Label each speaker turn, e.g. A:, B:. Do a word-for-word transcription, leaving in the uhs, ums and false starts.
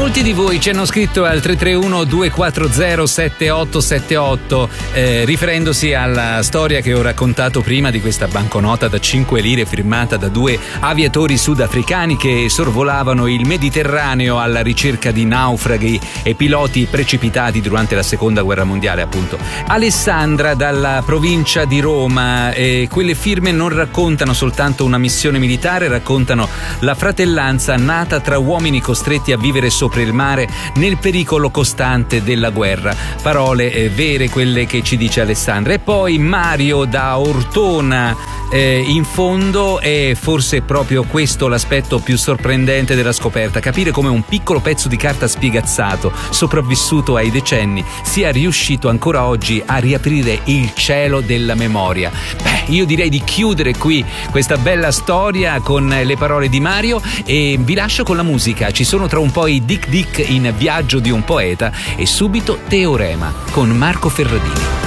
A: Molti di voi ci hanno scritto al tre tre uno due quattro zero sette otto sette otto eh, riferendosi alla storia che ho raccontato prima di questa banconota da cinque lire firmata da due aviatori sudafricani che sorvolavano il Mediterraneo alla ricerca di naufraghi e piloti precipitati durante la seconda guerra mondiale, appunto. Alessandra dalla provincia di Roma, eh, quelle firme non raccontano soltanto una missione militare, raccontano la fratellanza nata tra uomini costretti a vivere sopra il mare nel pericolo costante della guerra. Parole eh, vere quelle che ci dice Alessandra. E poi Mario da Ortona, eh, in fondo è forse proprio questo l'aspetto più sorprendente della scoperta, capire come un piccolo pezzo di carta spiegazzato, sopravvissuto ai decenni, sia riuscito ancora oggi a riaprire il cielo della memoria. Beh, io direi di chiudere qui questa bella storia con le parole di Mario e vi lascio con la musica. Ci sono tra un po' i Dick Dick in Viaggio di un poeta e subito Teorema con Marco Ferradini.